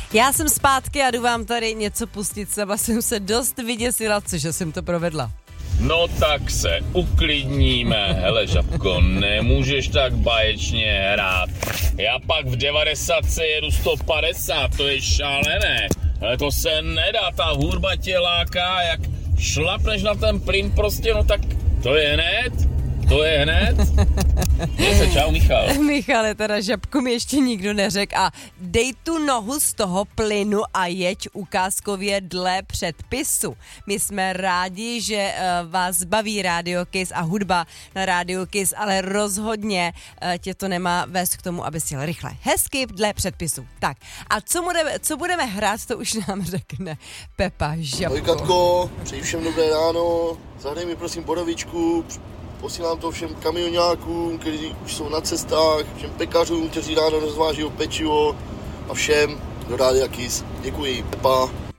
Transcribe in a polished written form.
Já jsem zpátky a jdu vám tady něco pustit. Sama jsem se dost vyděsila, cože jsem to provedla. No tak se uklidníme. Hele, Žabko, nemůžeš tak báječně hrát. Já pak v 90 jedu 150, to je šalené. Ale to se nedá, ta hudba tě láká, jak šlapneš na ten plyn prostě, no tak to je hned. Čau, Michal. Michale, teda Žabku mi ještě nikdo neřekl a dej tu nohu z toho plynu a jeď ukázkově dle předpisu. My jsme rádi, že vás baví Radio Kiss a hudba na Radio Kiss, ale rozhodně tě to nemá vést k tomu, aby si jel rychle. Hezky dle předpisu. Tak, a co budeme hrát, to už nám řekne Pepa Žabko. Ahoj Katko, přeji všem dobré ráno, zahraj mi prosím bodovičku. Posílám to všem kamionákům, kteří už jsou na cestách, všem pekařům, kteří ráno rozváží pečivo a všem do Rádia Kiss. Děkuji. Pa.